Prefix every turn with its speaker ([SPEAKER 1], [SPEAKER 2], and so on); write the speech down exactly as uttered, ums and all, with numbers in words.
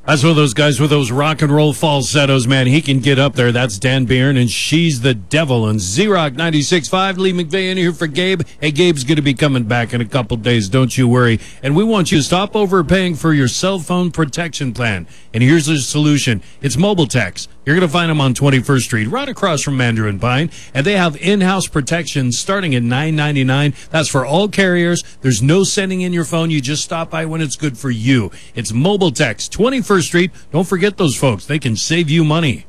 [SPEAKER 1] That's one of those guys with those rock and roll falsettos, man. He can get up there. That's Dan Byrne, and She's the Devil. And Z-Rock ninety-six point five, Lee McVeigh in here for Gabe. Hey, Gabe's going to be coming back in a couple days. Don't you worry. And we want you to stop overpaying for your cell phone protection plan. And here's the solution. It's Mobile Techs. You're going to find them on twenty-first Street, right across from Mandarin Pine. And they have in-house protection starting at nine ninety-nine. That's for all carriers. There's no sending in your phone. You just stop by when it's good for you. It's Mobile Techs, twenty-first Street. Don't forget those folks. They can save you money.